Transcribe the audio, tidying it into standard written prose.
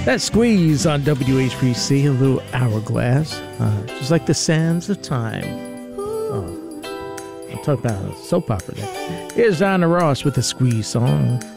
That Squeeze on WHBC, a little hourglass, just like the sands of time. Oh, I'm talking about a soap opera there. Here's Diana Ross with the Squeeze song.